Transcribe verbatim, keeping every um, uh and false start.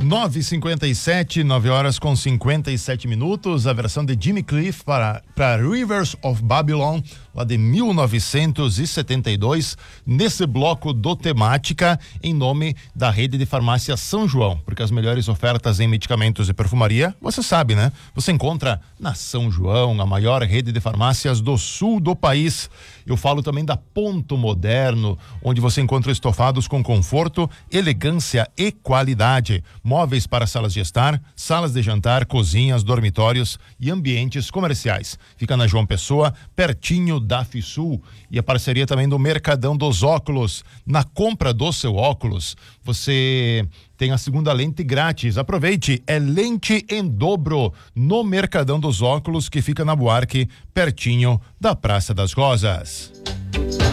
nove e cinquenta e sete, nove horas com cinquenta e sete minutos, a versão de Jimmy Cliff para, para Rivers of Babylon, lá de mil novecentos e setenta e dois, nesse bloco do Temática, em nome da rede de farmácia São João, porque as melhores ofertas em medicamentos e perfumaria, você sabe, né? Você encontra na São João, a maior rede de farmácias do sul do país. Eu falo também da Ponto Moderno, onde você encontra estofados com conforto, elegância e qualidade. Móveis para salas de estar, salas de jantar, cozinhas, dormitórios e ambientes comerciais. Fica na João Pessoa, pertinho da Fisul. E a parceria também do Mercadão dos Óculos. Na compra do seu óculos, você tem a segunda lente grátis. Aproveite, é lente em dobro no Mercadão dos Óculos, que fica na Buarque, pertinho da Praça das Rosas.